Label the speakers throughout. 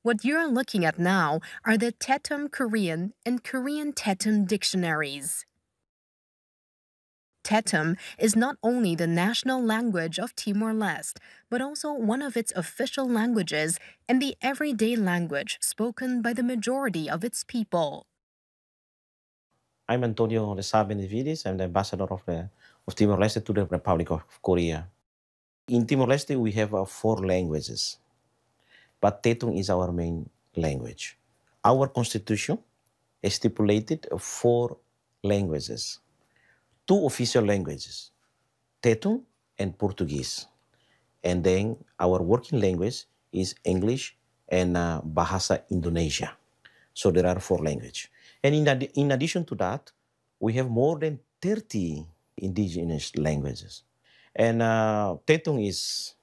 Speaker 1: What you're looking at now are the Tetum Korean and Korean Tetum dictionaries. Tetum is not only the national language of Timor-Leste, but also one of its official languages and the everyday language spoken by the majority of its people.
Speaker 2: I'm Antonio Lessa Benevides. I'm the ambassador of Timor-Leste to the Republic of Korea. In Timor-Leste, we have 4 languages, but Tetum is our main language. Our constitution stipulated 4 languages, 2 official languages, Tetum and Portuguese. And then our working language is English and Bahasa Indonesia. So there are 4 languages. And in addition to that, we have more than 30 indigenous languages. And Tetum is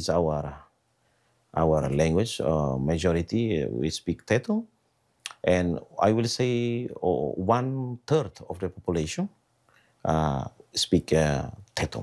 Speaker 2: our language. Majority, we speak Tetum. And I will say 1/3 of the population speak Tetum.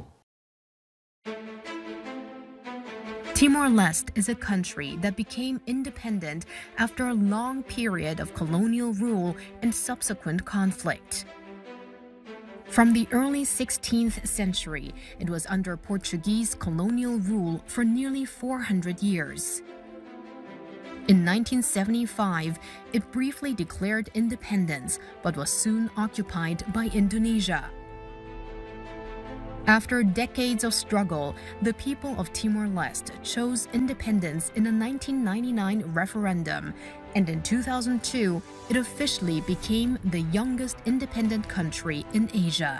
Speaker 1: Timor-Leste is a country that became independent after a long period of colonial rule and subsequent conflict. From the early 16th century, it was under Portuguese colonial rule for nearly 400 years. In 1975, it briefly declared independence but was soon occupied by Indonesia. After decades of struggle, the people of Timor-Leste chose independence in a 1999 referendum, and in 2002, it officially became the youngest independent country in Asia.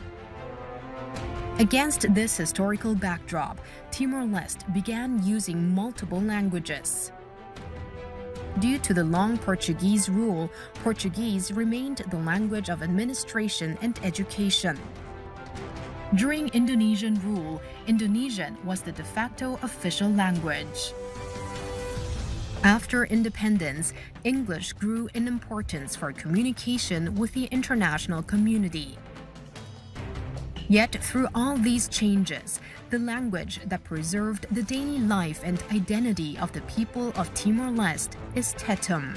Speaker 1: Against this historical backdrop, Timor-Leste began using multiple languages. Due to the long Portuguese rule, Portuguese remained the language of administration and education. During Indonesian rule, Indonesian was the de facto official language. After independence, English grew in importance for communication with the international community. Yet through all these changes, the language that preserved the daily life and identity of the people of Timor-Leste is Tetum.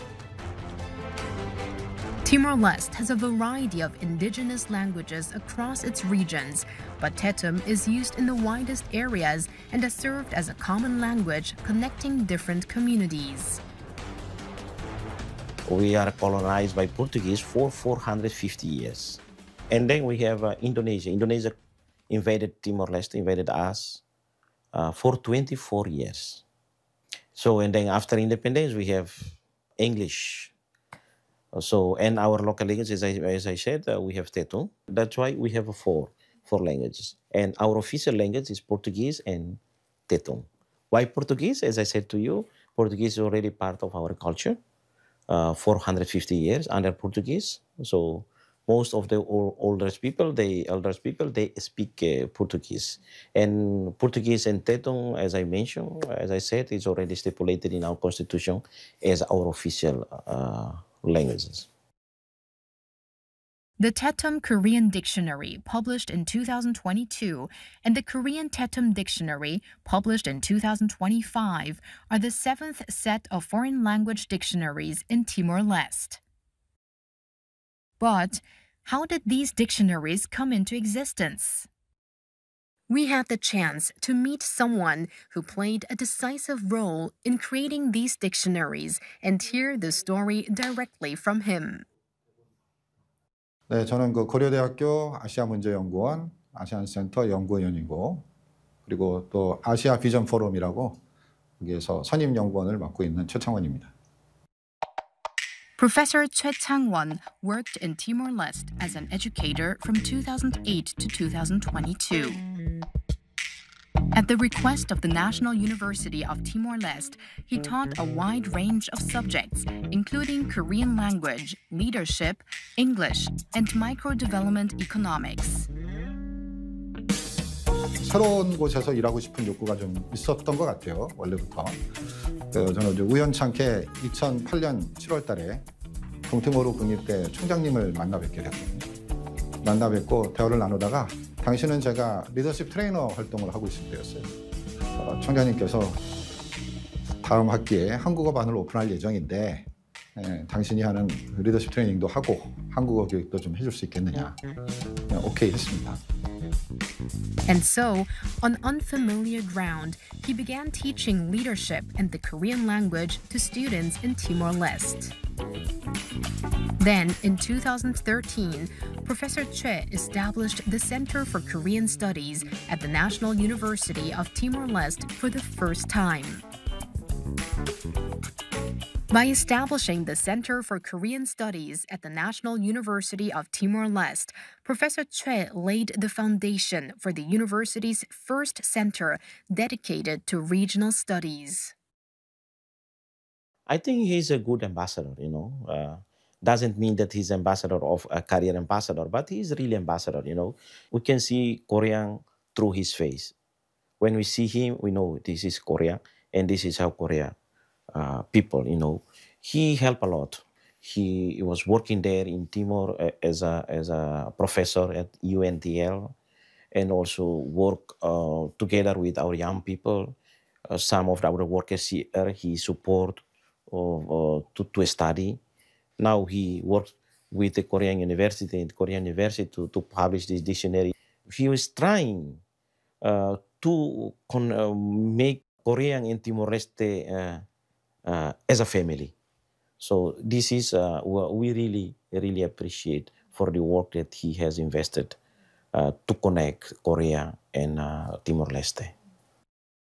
Speaker 1: Timor-Leste has a variety of indigenous languages across its regions, but Tetum is used in the widest areas and has served as a common language connecting different communities.
Speaker 2: We are colonized by Portuguese for 450 years. And then we have Indonesia. Indonesia invaded Timor-Leste, invaded us for 24 years. So, and then after independence, we have English. So, and our local language, as I said, we have Tetum. That's why we have 4 languages. And our official language is Portuguese and Tetum. Why Portuguese? As I said to you, Portuguese is already part of our culture. 450 years under Portuguese. So most of the elders people, they speak Portuguese. And Portuguese and Tetum, as I mentioned, as I said, is already stipulated in our constitution as our official languages.
Speaker 1: The Tetum Korean Dictionary, published in 2022, and the Korean Tetum Dictionary, published in 2025, are the 7th set of foreign language dictionaries in Timor-Leste. But how did these dictionaries come into existence? We had the chance to meet someone who played a decisive role in creating these dictionaries and hear the story directly from him.
Speaker 3: 네, 저는 고려대학교 아시아문제연구원 아시안센터 연구위원이고 그리고 또 아시아 비전 포럼이라고 여기에서 선임 연구원을 맡고 있는 최창원입니다.
Speaker 1: Professor Choi Chang-won worked in Timor-Leste as an educator from 2008 to 2022. At the request of the National University of Timor-Leste, he taught a wide range of subjects, including Korean language, leadership, English, and micro-development economics.
Speaker 3: 새로운 곳에서 일하고 싶은 욕구가 좀 있었던 것 같아요, 원래부터. 저는 우연찮게 2008년 7월 달에 동티모르 국립대 총장님을 만나 뵙게 됐거든요. 만나 뵙고 대화를 나누다가 당시는 제가 리더십 트레이너 활동을 하고 있을 때였어요. 총장님께서 다음 학기에 한국어반을 오픈할 예정인데 당신이 하는 리더십 트레이닝도 하고 한국어 교육도 좀 해줄 수 있겠느냐. 오케이 했습니다.
Speaker 1: And so, on unfamiliar ground, he began teaching leadership and the Korean language to students in Timor-Leste. Then, in 2013, Professor Choi established the Center for Korean Studies at the National University of Timor-Leste for the first time. By establishing the Center for Korean Studies at the National University of Timor-Leste, Professor Choi laid the foundation for the university's first center dedicated to regional studies.
Speaker 2: I think he's a good ambassador, you know. Doesn't mean that he's ambassador of a career ambassador, but he's really ambassador, you know. We can see Korean through his face. When we see him, we know this is Korea, and this is how Korea people, you know. He helped a lot. He was working there in Timor as a professor at UNTL, and also work together with our young people. Some of our workers here, he support to study. Now he works with the Korean University to publish this dictionary. He was trying to make Korean and Timor-Leste as a family. So this is what we really appreciate for the work that he has invested to connect Korea and Timor-Leste.